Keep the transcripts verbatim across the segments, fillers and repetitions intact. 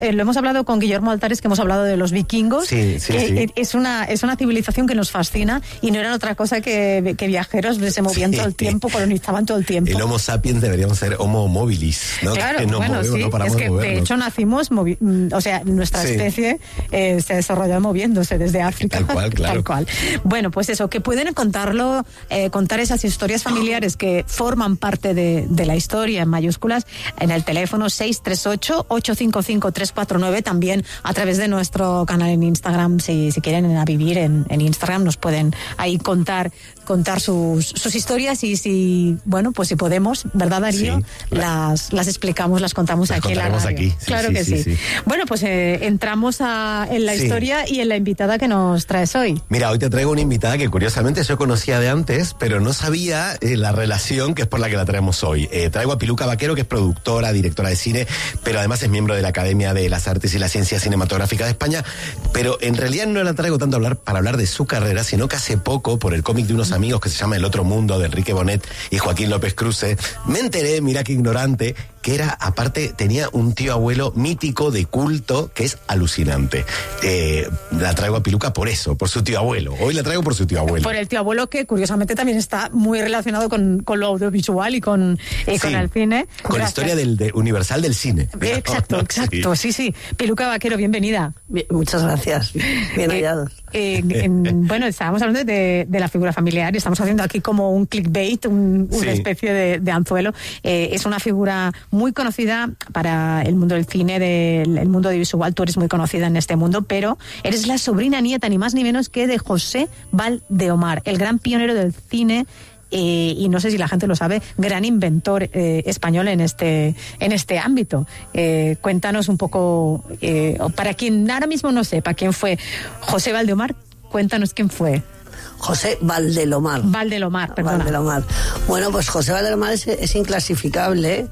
eh, lo hemos hablado con Guillermo Altares, que hemos hablado de los vikingos, sí, sí, que sí. es una es una civilización que nos fascina y no eran otra cosa que, que viajeros que se movían sí. todo el tiempo, colonizaban todo el tiempo. El Homo sapiens deberíamos ser Homo mobilis, ¿no? Claro, que nos bueno, movemos, sí, no paramos es que de, de hecho nacimos, movi- o sea, nuestra sí. especie eh, se desarrolló moviéndose desde África. Tal cual, claro. Tal cual. Bueno, pues eso, que pueden contarlo, eh, contar esas historias familiares que forman parte de, de la historia en mayúsculas en el teléfono seis tres ocho, ocho cinco cinco, tres cuatro nueve, también a través de nuestro canal en Instagram, si, si quieren a vivir en, en Instagram, nos pueden ahí contar contar sus, sus historias y si, bueno, pues si podemos, ¿verdad, Darío? Sí, las, las explicamos, las contamos las aquí en la radio. Aquí. Sí, claro sí, que sí, sí. sí. Bueno, pues eh, entramos a, en la sí. historia y en la invitada que nos traes hoy. Mira, hoy te traigo una invitada que curiosamente yo conocía de antes, pero no sabía eh, la relación que es por la que la traemos hoy. Eh, traigo a Piluca Vaquero, que es productora, directora de cine, pero además es miembro de la Academia de las Artes y las Ciencias Cinematográficas de España, pero en realidad no la traigo tanto a hablar, para hablar de su carrera, sino que hace poco, por el cómic de unos amigos que se llama El Otro Mundo, de Enrique Bonet y Joaquín López Cruce, me enteré, mira qué ignorante, que era, aparte, tenía un tío abuelo mítico de culto que es alucinante. Eh, la traigo a Piluca por eso, por su tío abuelo. Hoy la traigo por su tío abuelo. Por el tío abuelo, que curiosamente también está muy relacionado con, con lo audiovisual y con, eh, sí, con el cine. Con Gracias. La historia del de universal del cine. Exacto, ¿no? exacto, sí. sí, sí. Piluca Vaquero, bienvenida. Bien, muchas gracias. Bien hallados. Eh, eh, en, bueno, estábamos hablando de, de la figura familiar y estamos haciendo aquí como un clickbait, un, una sí. especie de, de anzuelo. Eh, es una figura muy conocida para el mundo del cine, del el mundo audiovisual. Tú eres muy conocida en este mundo, pero eres la sobrina nieta, ni más ni menos que de José Valdeomar, el gran pionero del cine. Eh, y no sé si la gente lo sabe, gran inventor eh, español en este en este ámbito. Eh, cuéntanos un poco, eh, para quien ahora mismo no sepa quién fue José Valdeomar, cuéntanos quién fue. José Valdelomar. Valdelomar, perdona. Valdelomar. Bueno, pues José Valdelomar es, es inclasificable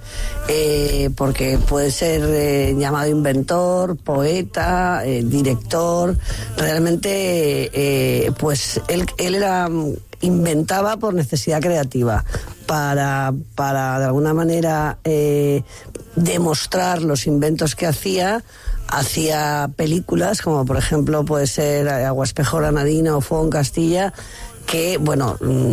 eh, porque puede ser eh, llamado inventor, poeta, eh, director. Realmente, eh, pues él, él era... inventaba por necesidad creativa para, para de alguna manera eh, demostrar los inventos que hacía. Hacía películas como por ejemplo puede ser Aguaspejo Granadina o Fuego en Castilla, que, bueno,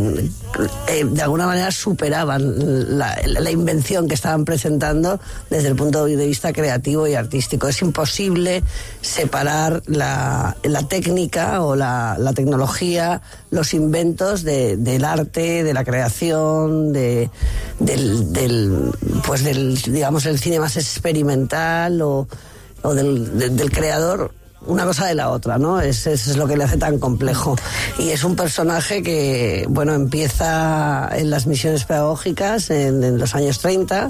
eh, de alguna manera superaban la, la invención que estaban presentando desde el punto de vista creativo y artístico. Es imposible separar la, la técnica o la, la tecnología, los inventos de, del arte, de la creación, de, del, del, pues del, digamos, el cine más experimental o, o del, de, del creador. Una cosa de la otra, ¿no? Es, es, es lo que le hace tan complejo. Y es un personaje que, bueno, empieza en las misiones pedagógicas en, en los años treinta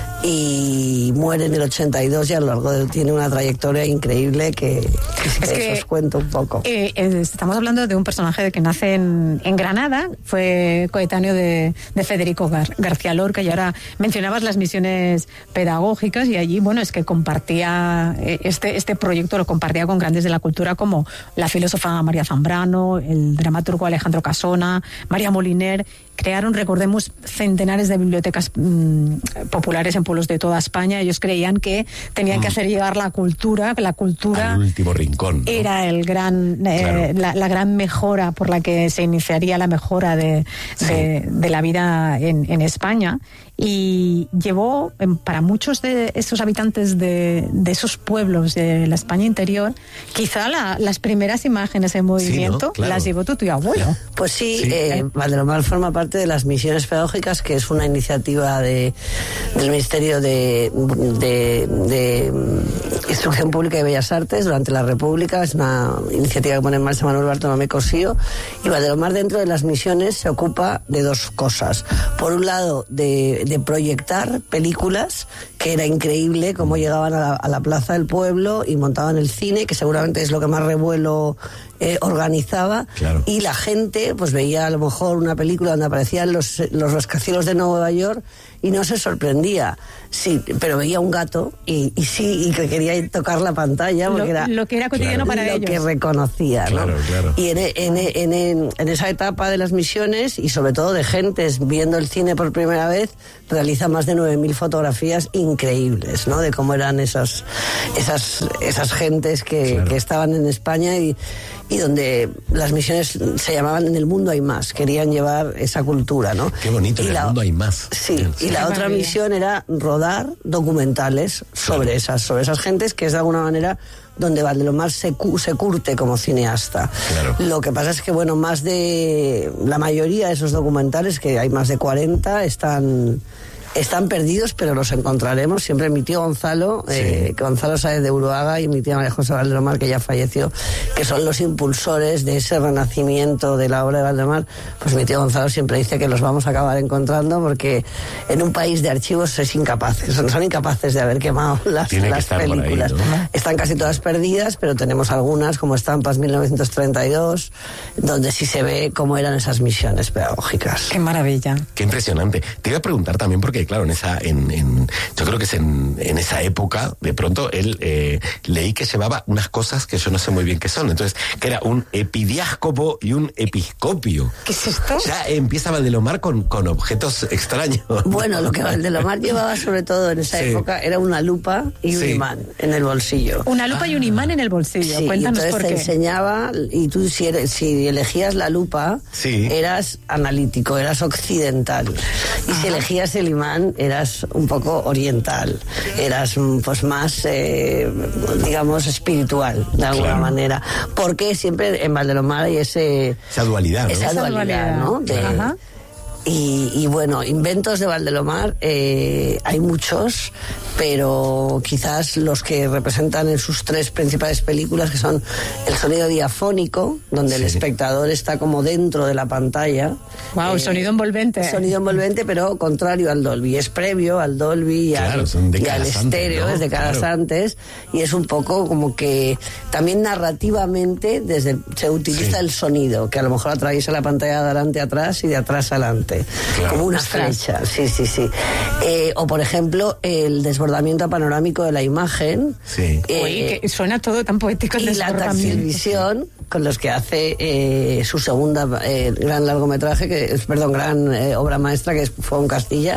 y muere en el ochenta y dos y a lo largo de, tiene una trayectoria increíble que, que, que, que os cuento un poco. Eh, eh, estamos hablando de un personaje que nace en, en Granada, fue coetáneo de, de Federico Gar, García Lorca, y ahora mencionabas las misiones pedagógicas y allí, bueno, es que compartía, eh, este, este proyecto lo compartía con grandes de la cultura como la filósofa María Zambrano, el dramaturgo Alejandro Casona, María Moliner. Crearon, recordemos, centenares de bibliotecas mmm, populares en pueblos de toda España. Ellos creían que tenían mm. que hacer llegar la cultura, que la cultura al último rincón, ¿no? Era el gran, eh, claro. la, la gran mejora por la que se iniciaría la mejora de, sí. de, de la vida en, en España. Y llevó, para muchos de esos habitantes de, de esos pueblos de la España interior, quizá la, las primeras imágenes en movimiento, sí, ¿no? Claro. Las llevó tu tío abuelo. Pues sí, sí. Eh, Valdelomar forma parte de las misiones pedagógicas, que es una iniciativa de, del Ministerio de, de, de Instrucción Pública y Bellas Artes durante la República. Es una iniciativa que pone en marcha Manuel Bartolomé Cosío. Y Valdelomar, dentro de las misiones, se ocupa de dos cosas. Por un lado, de de proyectar películas, que era increíble cómo llegaban a la, a la plaza del pueblo y montaban el cine, que seguramente es lo que más revuelo eh, organizaba, claro. Y la gente pues veía a lo mejor una película donde aparecían los, los rascacielos de Nueva York y no se sorprendía, sí, pero veía un gato y, y sí, y que quería tocar la pantalla porque lo, era lo que era cotidiano, claro, para lo ellos, que reconocía, claro, ¿no? Claro. Y en, en, en, en, en esa etapa de las misiones y sobre todo de gentes viendo el cine por primera vez, realiza más de nueve mil fotografías increíbles, ¿no? De cómo eran esas esas esas gentes que, claro. que estaban en España y, y donde las misiones se llamaban En el mundo hay más, querían llevar esa cultura, ¿no? Qué bonito, y En la, el mundo hay más. Sí, sí. Y la otra misión era rodar documentales sobre, claro. esas, sobre esas gentes, que es de alguna manera donde Valdelomar se, cu se curte como cineasta. Claro. Lo que pasa es que, bueno, más de la mayoría de esos documentales, que hay más de cuarenta, están... Están perdidos, pero los encontraremos. Siempre mi tío Gonzalo, sí. eh, Gonzalo Sáez de Uruaga, y mi tía María José Valdelomar, que ya falleció, que son los impulsores de ese renacimiento de la obra de Valdelomar. Pues mi tío Gonzalo siempre dice que los vamos a acabar encontrando porque en un país de archivos es incapaz, son, son incapaces de haber quemado las, las películas. Ahí, ¿no? Están casi todas perdidas, pero tenemos algunas, como Estampas mil novecientos treinta y dos, donde sí se ve cómo eran esas misiones pedagógicas. Qué maravilla. Qué impresionante. Te iba a preguntar también, porque claro, en esa, en, en, yo creo que es en, en esa época, de pronto él eh, leí que llevaba unas cosas que yo no sé muy bien qué son. Entonces, que era un epidiáscopo y un episcopio. ¿Qué es esto? Ya empieza Valdelomar con, con objetos extraños. Bueno, lo que Valdelomar llevaba sobre todo en esa sí. época era una lupa y un sí. imán en el bolsillo. Una lupa ah. y un imán en el bolsillo. Sí, Cuéntanos y entonces por qué. Te enseñaba, y tú si, eres, si elegías la lupa, sí. eras analítico, eras occidental. Y Ajá. si elegías el imán, eras un poco oriental, eras pues más, eh, digamos, espiritual, de alguna claro. manera. Porque siempre en Valdelomar hay ese... Esa dualidad, ¿no? Esa, esa dualidad, dualidad, ¿no? De, Ajá. Y, y bueno, inventos de Valdelomar eh, hay muchos, pero quizás los que representan en sus tres principales películas, que son el sonido diafónico, donde sí. el espectador está como dentro de la pantalla. Wow, eh, sonido envolvente. Sonido envolvente, pero contrario al Dolby. Es previo al Dolby y claro, al, y al estéreo, ¿no? Es décadas claro. antes, y es un poco como que también narrativamente desde se utiliza sí. el sonido, que a lo mejor atraviesa la pantalla de adelante a atrás y de atrás adelante. Claro. Como una flecha, sí, sí, sí. Eh, o por ejemplo, el desbordamiento panorámico de la imagen. Sí. Eh, Uy, que suena todo tan poético el y la taxivisión, con los que hace eh, su segunda eh, gran largometraje, que es, perdón, gran eh, obra maestra, que es Fuego en Castilla,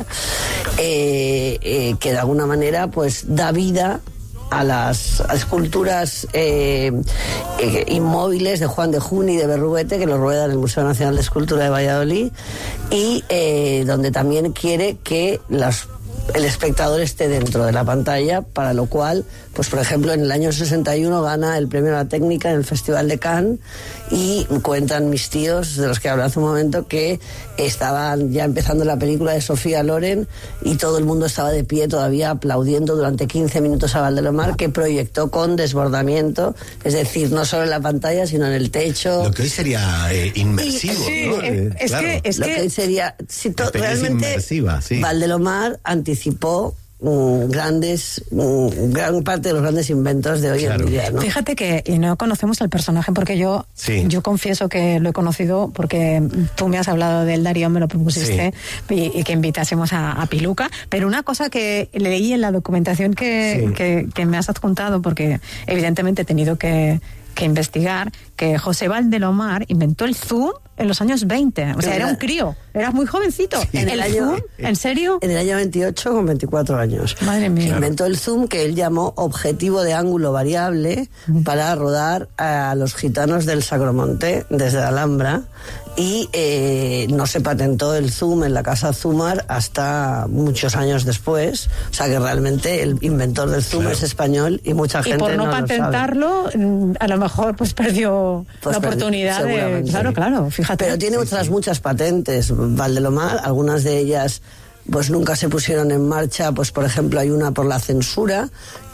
eh, eh, que de alguna manera pues da vida a las esculturas eh, eh, inmóviles de Juan de Juni y de Berruguete, que los rueda en el Museo Nacional de Escultura de Valladolid, y eh, donde también quiere que las el espectador esté dentro de la pantalla, para lo cual, pues por ejemplo, en el año sesenta y uno gana el premio a la técnica en el Festival de Cannes, y cuentan mis tíos, de los que hablé hace un momento, que estaban ya empezando la película de Sofía Loren y todo el mundo estaba de pie todavía aplaudiendo durante quince minutos a Valdelomar, que proyectó con desbordamiento, es decir, no solo en la pantalla, sino en el techo. Lo que hoy sería eh, inmersivo, y, ¿no? Sí, eh, es claro. que, es lo que, que hoy sería... Si to, realmente, sí. Valdelomar anticipó Mm, grandes, mm, gran parte de los grandes inventos de hoy claro. en día, ¿no? Fíjate que y no conocemos al personaje, porque yo sí. yo confieso que lo he conocido porque tú me has hablado del Darío, me lo propusiste sí. y, y que invitásemos a, a Piluca, pero una cosa que leí en la documentación que, sí. que, que me has adjuntado, porque evidentemente he tenido que, que investigar, que José Valdelomar inventó el zoom en los años veinte, o sea, era un crío, era muy jovencito. Sí. En el, el año, zoom, ¿en serio? En el año veintiocho, con veinticuatro años. Madre mía. Claro. Inventó el zoom, que él llamó objetivo de ángulo variable, mm. para rodar a los gitanos del Sagromonte desde la Alhambra, y eh, no se patentó el zoom en la casa Zumar hasta muchos años después, o sea que realmente el inventor del zoom claro. es español y mucha gente no lo sabe. Y por no patentarlo, a lo mejor pues perdió pues la oportunidad de... Claro, claro, fíjate. Pero tiene otras sí, sí. muchas patentes, Valdelomar, algunas de ellas pues nunca se pusieron en marcha, pues por ejemplo hay una por la censura,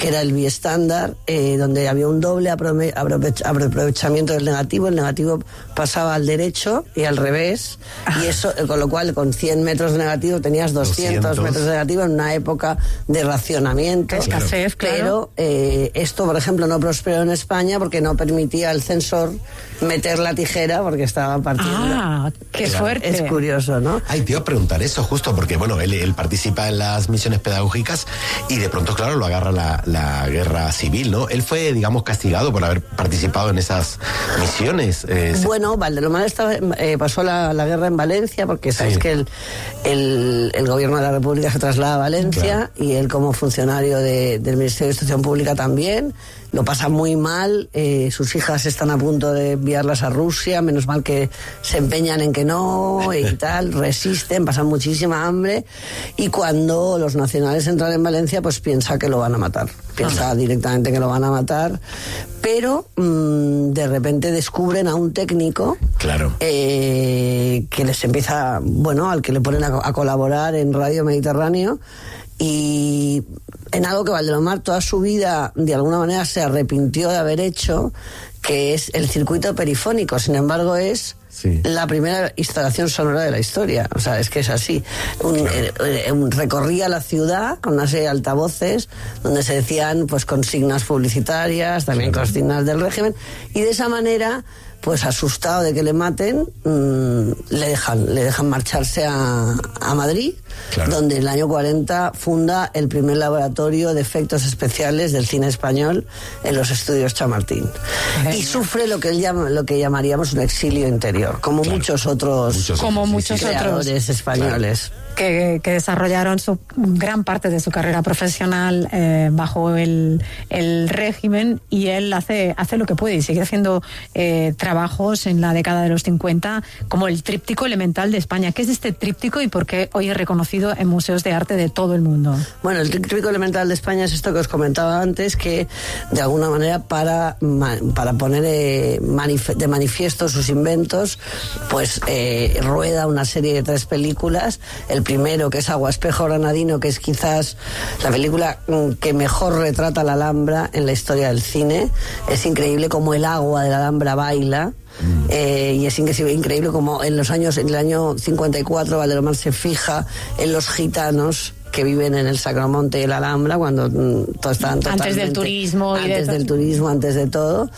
que era el biestándar, eh, donde había un doble aprove- aprove- aprovechamiento del negativo, el negativo pasaba al derecho y al revés, y eso, con lo cual con cien metros de negativo tenías doscientos, doscientos metros de negativo en una época de racionamiento. Escasez, claro. Pero eh, esto, por ejemplo, no prosperó en España porque no permitía al censor meter la tijera porque estaba partiendo. Ah, qué Claro. suerte. Es curioso, ¿no? Ay, te iba a preguntar eso justo porque, bueno, él, él participa en las misiones pedagógicas y de pronto, claro, lo agarra la, la guerra civil, ¿no? Él fue, digamos, castigado por haber participado en esas misiones. Eh, se- Bueno, Valdelomar estaba, eh, pasó la, la guerra en Valencia, porque sabéis Sí. que el, el, el gobierno de la República se traslada a Valencia, y él como funcionario de- del Ministerio de Instrucción Pública también. Lo pasa muy mal, eh, sus hijas están a punto de enviarlas a Rusia, menos mal que se empeñan en que no y tal, resisten, pasan muchísima hambre, y cuando los nacionales entran en Valencia, pues piensa que lo van a matar, piensa directamente que lo van a matar, pero mmm, de repente descubren a un técnico Claro. eh, que les empieza, bueno, al que le ponen a, a colaborar en Radio Mediterráneo, y en algo que Valdelomar toda su vida de alguna manera se arrepintió de haber hecho, que es el circuito perifónico. Sin embargo, es Sí. la primera instalación sonora de la historia. O sea, es que es así. Un, eh, eh, un- recorría la ciudad con una serie de altavoces donde se decían pues consignas publicitarias, también consignas del régimen, y de esa manera, pues asustado de que le maten, mmm, le dejan, le dejan marcharse a, a Madrid, Claro. donde en el año cuarenta funda el primer laboratorio de efectos especiales del cine español en los estudios Chamartín. Y sufre lo que él llama, lo que llamaríamos un exilio interior, como Claro. muchos otros Muchos Como otros, sí, muchos sí. otros. creadores españoles. Que, que desarrollaron su gran parte de su carrera profesional eh, bajo el, el régimen, y él hace, hace lo que puede y sigue haciendo eh, trabajos en la década de los cincuenta, como el tríptico elemental de España. ¿Qué es este tríptico y por qué hoy es reconocido en museos de arte de todo el mundo? Bueno, el tríptico elemental de España es esto que os comentaba antes, que de alguna manera para, ma- para poner eh, manif- de manifiesto sus inventos, pues eh, rueda una serie de tres películas. El primero, que es Agua Espejo Granadino, que es quizás la película mm, que mejor retrata la Alhambra en la historia del cine. Es increíble cómo el agua de la Alhambra baila. Eh, y es increíble, increíble como en los años, en el año cincuenta y cuatro, Valdelomar se fija en los gitanos que viven en el Sacromonte y la Alhambra, cuando mm, todo estaban totalmente... Antes del turismo y de Antes todo. del turismo, antes de todo.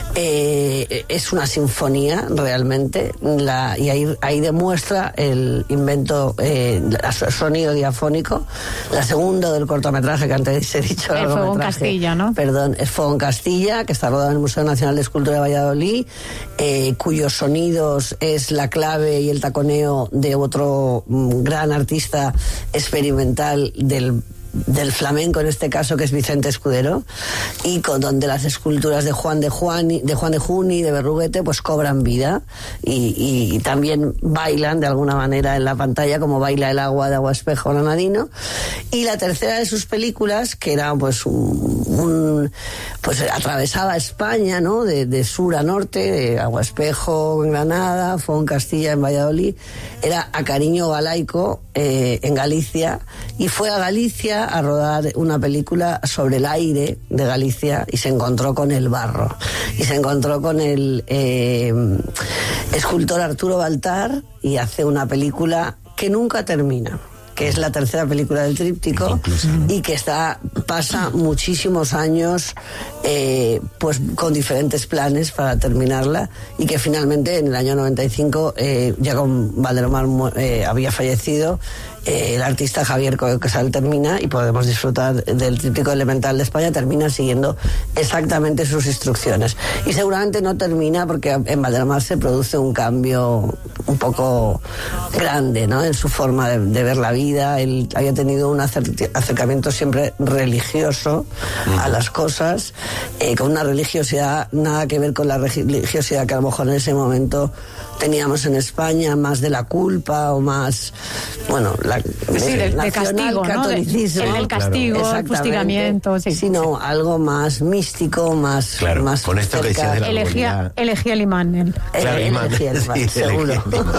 Eh, es una sinfonía, realmente, la, y ahí, ahí demuestra el invento, eh, el sonido diafónico. La segunda del cortometraje, que antes he dicho... El Fuego en Castilla, ¿no? Perdón, es Fuego en Castilla, que está rodado en el Museo Nacional de Escultura de Valladolid, eh, cuyos sonidos es la clave y el taconeo de otro mm, gran artista experimental del del flamenco, en este caso, que es Vicente Escudero, y con donde las esculturas de Juan de Juani, de Juan de Juni, de Berruguete, pues cobran vida y, y, y también bailan de alguna manera en la pantalla, como baila el agua de Agua Espejo Granadino. Y la tercera de sus películas, que era pues un, un pues atravesaba España, ¿no? De, de sur a norte, de Agua Espejo en Granada, Fuego en Castilla en Valladolid, era A Cariño Galaico eh, en Galicia, y fue a Galicia a rodar una película sobre el aire de Galicia, y se encontró con el barro, y se encontró con el eh, escultor Arturo Baltar, y hace una película que nunca termina, que es la tercera película del tríptico, y que está pasa muchísimos años eh, pues con diferentes planes para terminarla, y que finalmente en el año noventa y cinco, eh, ya con Valdelomar eh, había fallecido, eh, el artista Javier Casal termina, y podemos disfrutar del tríptico elemental de España. Termina siguiendo exactamente sus instrucciones, y seguramente no termina porque en Valdelomar se produce un cambio un poco grande, ¿no?, en su forma de, de ver la vida. Él había tenido un acer- acercamiento siempre religioso a las cosas, eh, con una religiosidad nada que ver con la religiosidad que a lo mejor en ese momento teníamos en España, más de la culpa o más, bueno, la la, sí, del, del castigo, catolicismo, ¿no? El del castigo, claro. El fustigamiento, sí. Sino algo más místico, más, claro, más con esto que decías de la elegía, elegía el imán. El, claro, el, imán. Elegía el imán, sí, seguro.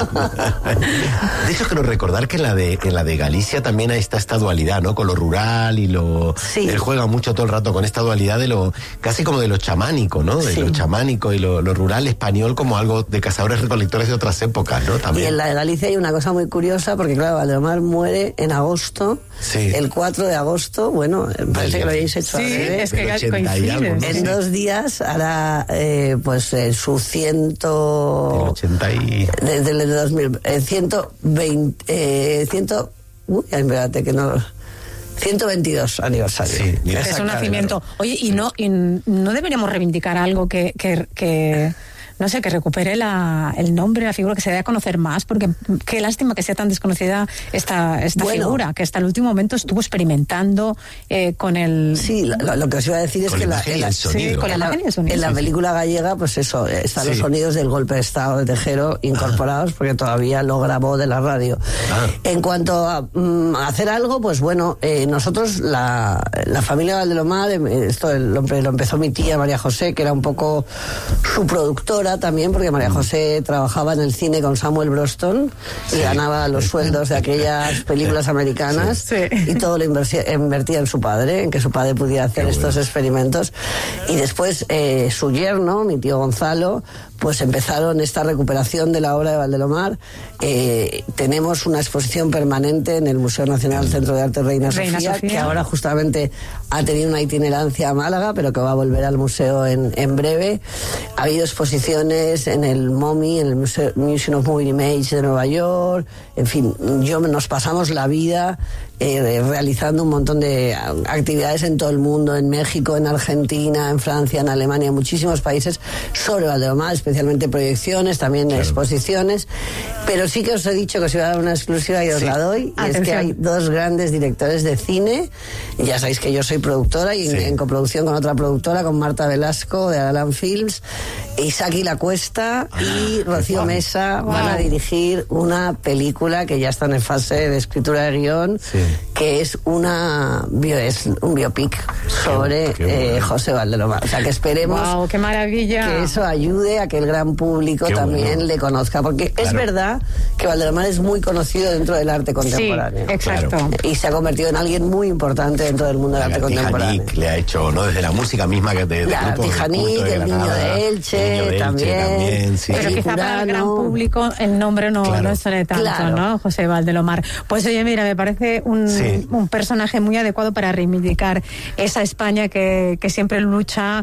De hecho, quiero recordar que en la de en la de Galicia también está esta dualidad, ¿no? Con lo rural y lo... Sí. Él juega mucho todo el rato con esta dualidad de lo... casi como de lo chamánico, ¿no? De sí. lo chamánico y lo, lo rural español como algo de cazadores recolectores de otras épocas, ¿no? También. Y en la de Galicia hay una cosa muy curiosa, porque claro, Valdelomar muere en agosto, sí. el cuatro de agosto, bueno, parece que lo habéis hecho sí, al revés. Es que coincide. En dos días hará eh, pues eh, su ciento... El ochenta y... Desde el dos mil... Eh, ciento veinte... Eh, ciento... Uy, espérate que no... ciento veintidós aniversario. Sí, mira, es un nacimiento. Oye, y no, y no deberíamos reivindicar algo que... que, que... no sé, que recupere la, el nombre, la figura, que se dé a conocer más, porque qué lástima que sea tan desconocida esta, esta bueno, figura, que hasta el último momento estuvo experimentando eh, con el... Sí, lo, lo que os iba a decir es con que la, la, en la, sí, con la, en, la, y el sonido, en la sí, película sí. gallega, pues eso, están sí. los sonidos del golpe de estado de Tejero incorporados, porque todavía lo grabó de la radio. Ah. En cuanto a um, hacer algo, pues bueno, eh, nosotros, la, la familia Valdelomar, esto lo, lo empezó mi tía María José, que era un poco su productora también, porque María José trabajaba en el cine con Samuel Broston y sí. ganaba los sueldos de aquellas películas americanas sí. Sí. y todo lo invertía, invertía en su padre, en que su padre pudiera hacer Qué estos bueno. experimentos. Y después eh, su yerno, mi tío Gonzalo, pues empezaron esta recuperación de la obra de Valdelomar. Eh, tenemos una exposición permanente en el Museo Nacional Centro de Arte Reina, Reina Sofía, Sofía, que ahora justamente ha tenido una itinerancia a Málaga, pero que va a volver al museo en, en breve. Ha habido exposiciones en el MoMI, en el Museo, Museum of Moving Image de Nueva York. En fin, yo nos pasamos la vida eh, realizando un montón de actividades en todo el mundo, en México, en Argentina, en Francia, en Alemania, en muchísimos países, sobre Valdelomar, especialmente proyecciones, también claro. exposiciones. Pero sí que os he dicho que os iba a dar una exclusiva y os sí. la doy. Y es que hay dos grandes directores de cine. Ya sabéis que yo soy productora y sí. en, en coproducción con otra productora, con Marta Velasco de Alan Films, Isaki La Cuesta ah, y Rocío wow. Mesa wow. van a dirigir una película que ya está en fase de escritura de guión, sí. que es una bio, es un biopic sobre qué, qué bueno. eh, José Valdelomar. O sea que esperemos wow, qué maravilla. que eso ayude a que el gran público qué también bueno. le conozca, porque claro. es verdad que Valdelomar es muy conocido dentro del arte contemporáneo. Sí, exacto. Claro. Y se ha convertido en alguien muy importante dentro del mundo del arte contemporáneo. Le ha hecho, ¿no? Desde la música misma que de, de la Tijanic, el niño de Elche, niño de Elche también. también sí. Pero quizá para el gran público el nombre no, claro. no suene tanto, claro. ¿no? José Valdelomar. Pues oye, mira, me parece un, sí. un personaje muy adecuado para reivindicar esa España que, que siempre lucha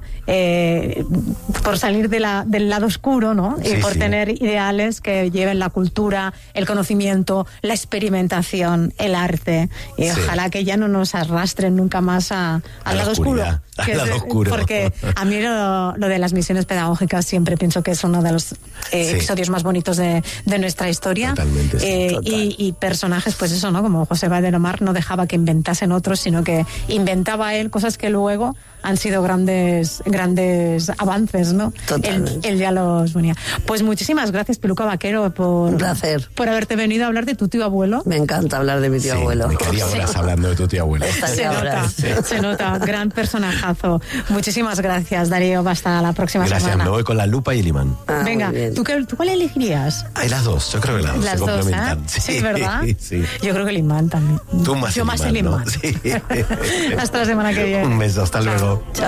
eh, por salir de la, del lado oscuro, ¿no? Y sí, por sí. tener ideales que lleven la cultura, el conocimiento, la experimentación, el arte. Y sí. ojalá que ya no nos arrastren nunca más a, al lado oscuro. Al lado es, oscuro. Porque a mí lo, lo de las misiones pedagógicas siempre pienso que es uno de los eh, sí. episodios más bonitos de, de nuestra historia. Totalmente. Eh, Total. y, y personajes, pues eso, ¿no? Como José Valdelomar no dejaba que inventasen otros, sino que inventaba él cosas que luego han sido grandes grandes avances, ¿no? Él, él ya los venía. Pues muchísimas gracias, Piluca Vaquero, por, un placer. por haberte venido a hablar de tu tío abuelo. Me encanta hablar de mi tío sí, abuelo. Me quedaría horas sí. hablando de tu tío abuelo. Se nota, sí. se nota. Gran personajazo. Muchísimas gracias, Darío. Hasta la próxima gracias, semana. Me voy con la lupa y el imán. Ah, venga, ¿tú, qué, ¿tú cuál elegirías? Hay las dos, yo creo que las dos las se dos, complementan. ¿eh? Sí, sí, ¿verdad? Sí. Yo creo que el imán también. Tú más yo el más imán, el imán. ¿no? Sí. Hasta la semana que viene. Un beso, hasta Chao. luego. Chao.